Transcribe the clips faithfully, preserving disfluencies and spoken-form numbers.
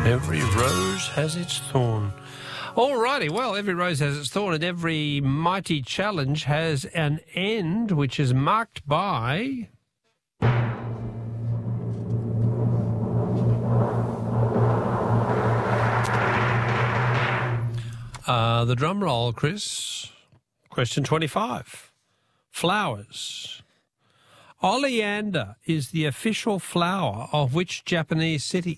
Every rose has its thorn. All righty, well, every rose has its thorn and every mighty challenge has an end, which is marked by... Uh, the drum roll, Chris. Question twenty-five. Flowers. Oleander is the official flower of which Japanese city?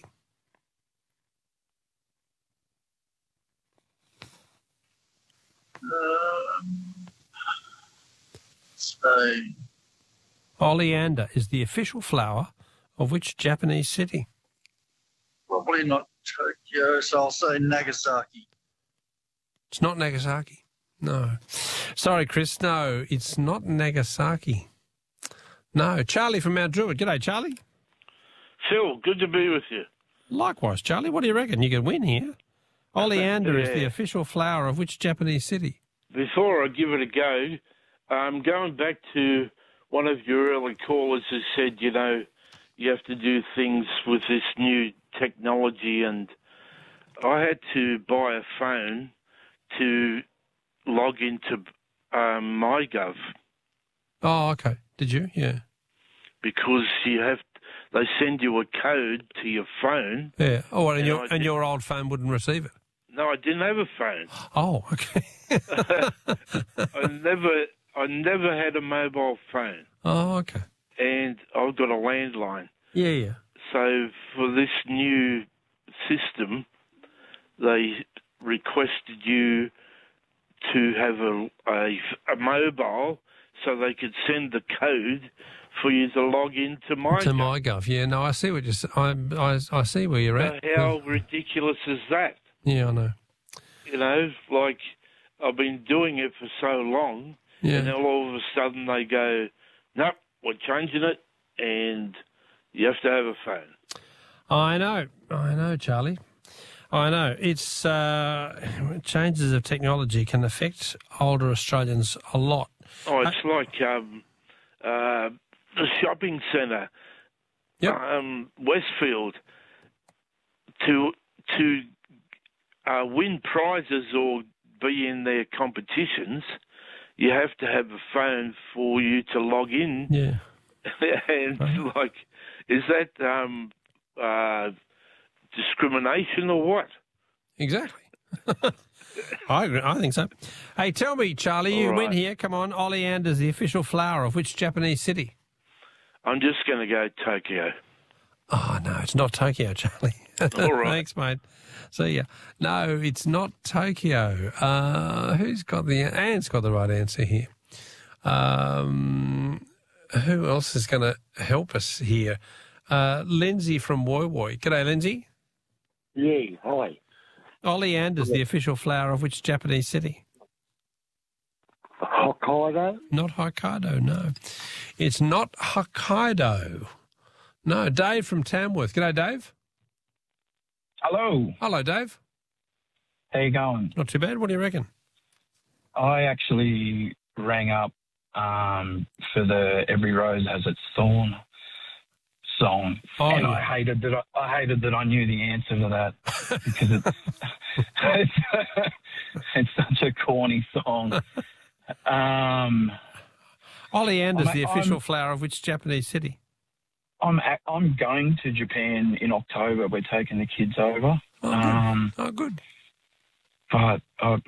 Um, Spain. Oleander is the official flower of which Japanese city? Probably not Tokyo, so I'll say Nagasaki. It's not Nagasaki. No. Sorry, Chris. No, it's not Nagasaki. No. Charlie from Mount Druitt. G'day, Charlie. Phil, good to be with you. Likewise, Charlie. What do you reckon? You can win here. Oleander yeah. is the official flower of which Japanese city? Before I give it a go, um, going back to one of your early callers who said, you know, you have to do things with this new technology, and I had to buy a phone to log into um, MyGov. Oh, okay. Did you? Yeah. Because you have, they send you a code to your phone. Yeah. Oh, well, and, and your I and your old phone wouldn't receive it. No, I didn't have a phone. Oh, okay. I never, I never had a mobile phone. Oh, okay. And I've got a landline. Yeah, yeah. So for this new system, they requested you to have a, a, a mobile so they could send the code for you to log into MyGov. To MyGov, yeah. No, I see what you're saying. I, I, I see where you're So at. how ridiculous is that? Yeah, I know. You know, like I've been doing it for so long, Yeah. and then all of a sudden they go, nope, we're changing it, and you have to have a phone. I know. I know, Charlie. I know. It's uh, changes of technology can affect older Australians a lot. Oh, it's uh, like um, uh, the shopping centre, yep. um, Westfield, to to uh, win prizes or be in their competitions, you have to have a phone for you to log in. Yeah. and right. like, is that um, uh, discrimination or what? Exactly. I agree. I think so. Hey, tell me, Charlie, All you right. win here. Come on, Oleander is the official flower of which Japanese city? I'm just going to go Tokyo. Oh, no, it's not Tokyo, Charlie. All right. Thanks, mate. See ya. No, it's not Tokyo. Uh, who's got the... Anne's got the right answer here. Um, who else is going to help us here? Uh, Lindsay from Woy Woy. G'day, Lindsay. Yeah, hi. Oleander is the official flower of which Japanese city? Hokkaido? Not Hokkaido, no. It's not Hokkaido. No, Dave from Tamworth. G'day, Dave. Hello. Hello, Dave. How you going? Not too bad. What do you reckon? I actually rang up um, for the Every Rose Has Its Thorn song, Oh, and yeah. I hated that. I, I hated that I knew the answer to that because it's it's, it's such a corny song. Um, Oleander's I'm- the official I'm- flower of which Japanese city? I'm ac- I'm going to Japan in October. We're taking the kids over. Oh, good. Um, oh, good. but uh,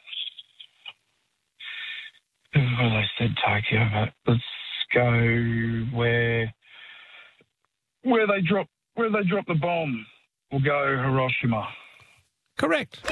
well, they said Tokyo, but let's go where where they drop where they drop the bomb. We'll go Hiroshima. Correct.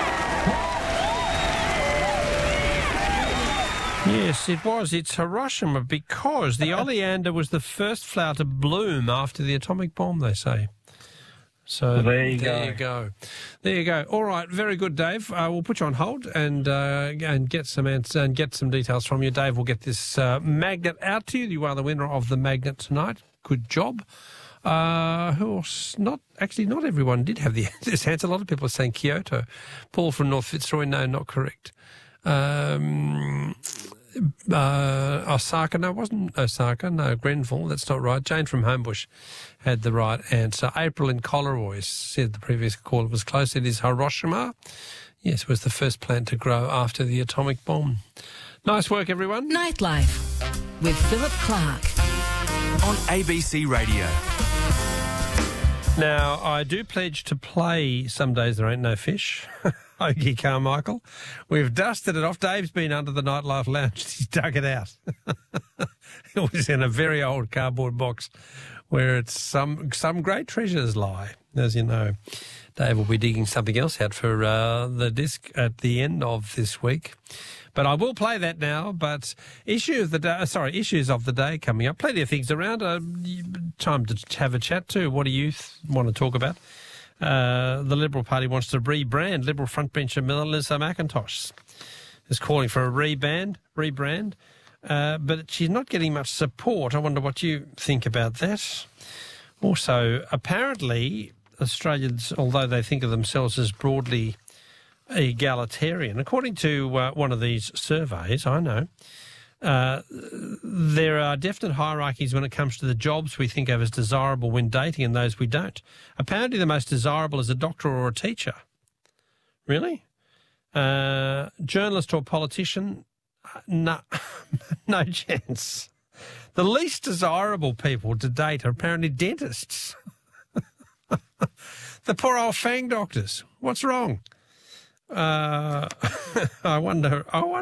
Yes, it was. It's Hiroshima because the oleander was the first flower to bloom after the atomic bomb, they say. So Well, there you there go. you go. There you go. All right, very good, Dave. Uh, we'll put you on hold and uh, and get some answers and get some details from you. Dave will get this uh, magnet out to you. You are the winner of the magnet tonight. Good job. Uh, who else? Not actually, not everyone did have the this answer. A lot of people are saying Kyoto. Paul from North Fitzroy, no, not correct. Um, uh, Osaka. No, it wasn't Osaka. No, Grenfell. That's not right. Jane from Homebush had the right answer. April in Collaroy said the previous caller was close. It is Hiroshima. Yes, it was the first plant to grow after the atomic bomb. Nice work, everyone. Nightlife with Philip Clark on A B C Radio. Now, I do pledge to play Some Days There Ain't No Fish. Ogie Carmichael. We've dusted it off. Dave's been under the Nightlife Lounge. He's dug it out. It was in a very old cardboard box where it's some some great treasures lie. As you know, Dave will be digging something else out for uh, the disc at the end of this week. But I will play that now. But issue of the day, sorry, issues of the day coming up. Plenty of things around. Uh, time to have a chat too. What do you th- want to talk about? Uh, the Liberal Party wants to rebrand. Liberal frontbencher Melissa McIntosh is calling for a rebrand, rebrand, uh, but she's not getting much support. I wonder what you think about that. Also, apparently, Australians, although they think of themselves as broadly egalitarian, according to uh, one of these surveys, I know, Uh, there are definite hierarchies when it comes to the jobs we think of as desirable when dating and those we don't. Apparently the most desirable is a doctor or a teacher. Really? Uh, journalist or politician? No, no chance. The least desirable people to date are apparently dentists. The poor old fang doctors. What's wrong? Uh, I wonder. I wonder.